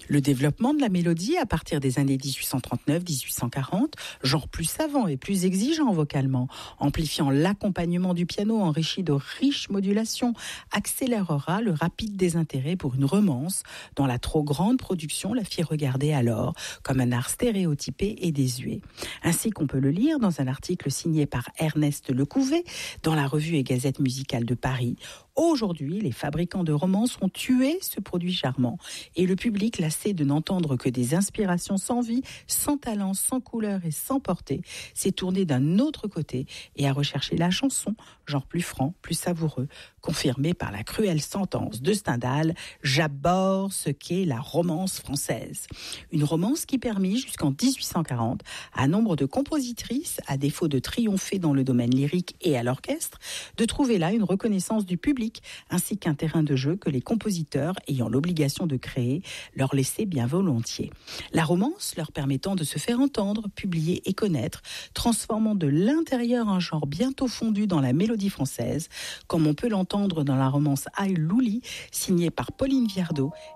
Le développement de la mélodie à partir des années 1839-1840, genre plus savant et plus exigeant vocalement, amplifiant l'accompagnement du piano enrichi de riches modulations, accélérera le rapide désintérêt pour une romance dont la trop grande production la fit regarder alors comme un art stéréotypé et désuet. Ainsi qu'on peut le lire dans un article signé par Ernest Lecouvé dans la revue et Gazette musicale de Paris. Aujourd'hui, les fabricants de romances ont tué ce produit charmant et le public, lassé de n'entendre que des inspirations sans vie, sans talent, sans couleur et sans portée, s'est tourné d'un autre côté et a recherché la chanson, genre plus franc, plus savoureux, confirmé par la cruelle sentence de Stendhal « J'abhorre ce qu'est la romance française ». Une romance qui permit jusqu'en 1840 à nombre de compositrices, à défaut de triompher dans le domaine lyrique et à l'orchestre, de trouver là une reconnaissance du public ainsi qu'un terrain de jeu que les compositeurs, ayant l'obligation de créer, leur laissaient bien volontiers. La romance leur permettant de se faire entendre, publier et connaître, transformant de l'intérieur un genre bientôt fondu dans la mélodie française, comme on peut l'entendre dans la romance Aïe Louli, signée par Pauline Viardot